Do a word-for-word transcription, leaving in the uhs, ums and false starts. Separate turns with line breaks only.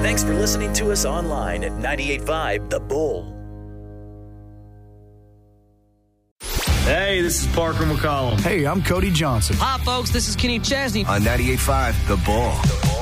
Thanks for listening to us online at ninety-eight point five The Bull.
Hey, this is Parker McCollum.
Hey, I'm Cody Johnson.
Hi, folks. This is Kenny Chesney.
On ninety-eight point five The Bull.